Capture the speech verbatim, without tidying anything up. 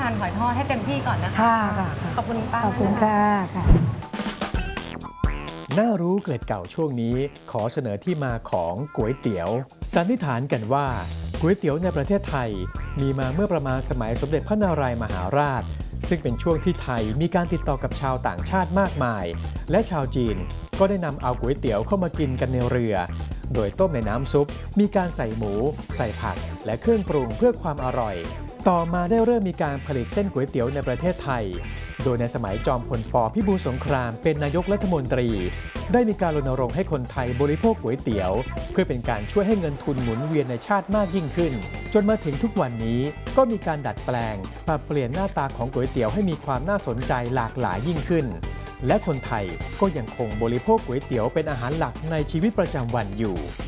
านหอยทอดให้เต็มที่ก่อนนะคะค่ะขอบคุณป้าขอบคุณค่ะค่ะน่ารู้เกล็ดเก่าช่วงนี้ขอเสนอที่มาของก๋วยเตี๋ยวสันนิษฐานกันว่าก๋วยเตี๋ยวในประเทศไทยมีมาเมื่อประมาณสมัยสมเด็จพระนารายมหาราชซึ่งเป็นช่วงที่ไทยมีการติดต่อกับชาวต่างชาติมากมายและชาวจีนก็ได้นำเอาก๋วยเตี๋ยวเข้ามากินกันในเรือโดยต้มในน้ำซุปมีการใส่หมูใส่ผักและเครื่องปรุงเพื่อความอร่อยต่อมาได้เริ่มมีการผลิตเส้นก๋วยเตี๋ยวในประเทศไทยโดยในสมัยจอมพลป.พิบูลสงครามเป็นนายกรัฐมนตรีได้มีการรณรงค์ให้คนไทยบริโภคก๋วยเตี๋ยวเพื่อเป็นการช่วยให้เงินทุนหมุนเวียนในชาติมากยิ่งขึ้นจนมาถึงทุกวันนี้ก็มีการดัดแปลงปรับเปลี่ยนหน้าตาของก๋วยเตี๋ยวให้มีความน่าสนใจหลากหลายยิ่งขึ้นและคนไทยก็ยังคงบริโภคก๋วยเตี๋ยวเป็นอาหารหลักในชีวิตประจำวันอยู่